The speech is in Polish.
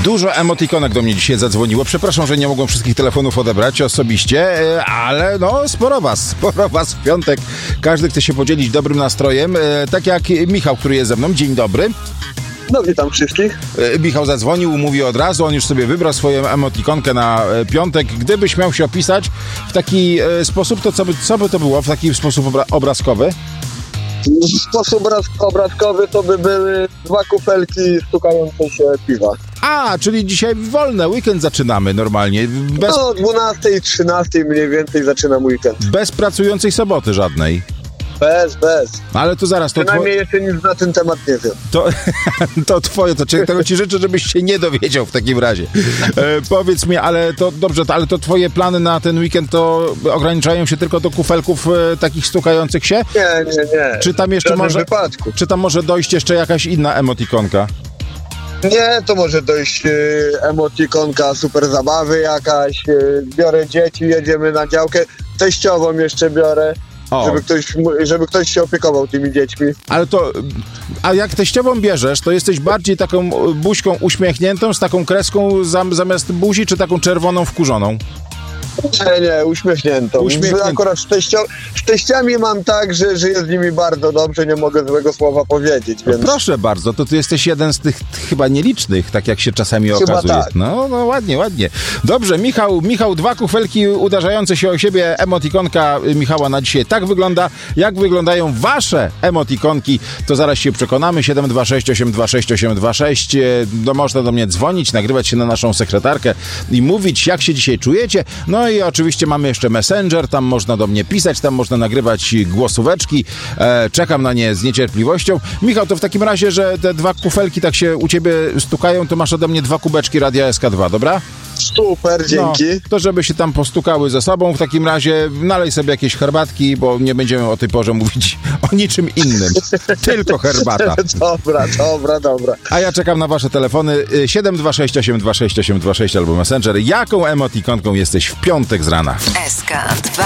Dużo emotikonek do mnie dzisiaj zadzwoniło. Przepraszam, że nie mogłem wszystkich telefonów odebrać osobiście, ale no sporo was w piątek. Każdy chce się podzielić dobrym nastrojem, tak jak Michał, który jest ze mną. Dzień dobry. No witam wszystkich. Michał zadzwonił, mówi od razu, on już sobie wybrał swoją emotikonkę na piątek. Gdybyś miał się opisać w taki sposób, to co by to było w taki sposób obrazkowy? W sposób obrazkowy to by były 2 kufelki stukające się piwa. A, czyli dzisiaj wolne, weekend zaczynamy normalnie. No, o 12, 13 mniej więcej zaczynam weekend. Bez pracującej soboty żadnej. Bez. Ale to zaraz, to przynajmniej jeszcze nic na ten temat nie wiem. To twoje, tego ci życzę, żebyś się nie dowiedział w takim razie. Powiedz mi, ale to dobrze, ale to twoje plany na ten weekend to ograniczają się tylko do kufelków takich stukających się? Nie. Czy tam jeszcze wypadku. Czy tam może dojść jeszcze jakaś inna emotikonka? Nie, to może dojść emotikonka super zabawy jakaś, biorę dzieci, jedziemy na działkę, teściową jeszcze biorę. Żeby ktoś się opiekował tymi dziećmi. Ale a jak teściową bierzesz, to jesteś bardziej taką buźką uśmiechniętą, z taką kreską zamiast buzi, czy taką czerwoną wkurzoną? Nie, uśmiechniętą. Akurat z teściami mam tak, że jest z nimi bardzo dobrze, nie mogę złego słowa powiedzieć. Więc... No proszę bardzo, to ty jesteś jeden z tych chyba nielicznych, tak jak się czasami okazuje. Tak. No ładnie. Dobrze, Michał, 2 kufelki uderzające się o siebie, emotikonka Michała na dzisiaj tak wygląda. Jak wyglądają wasze emotikonki, to zaraz się przekonamy. 726 826 826. Można do mnie dzwonić, nagrywać się na naszą sekretarkę i mówić, jak się dzisiaj czujecie. No i oczywiście mamy jeszcze Messenger, tam można do mnie pisać, tam można nagrywać głosóweczki. Czekam na nie z niecierpliwością. Michał, to w takim razie, że te 2 kufelki tak się u ciebie stukają, to masz ode mnie 2 kubeczki Radia SK2, dobra? Super, dzięki. No, to żeby się tam postukały ze sobą, w takim razie nalej sobie jakieś herbatki, bo nie będziemy o tej porze mówić o niczym innym. Tylko herbata. Dobra. A ja czekam na wasze telefony 726 826 826 albo Messenger. Jaką emotikonką jesteś w piątek z rana? SK2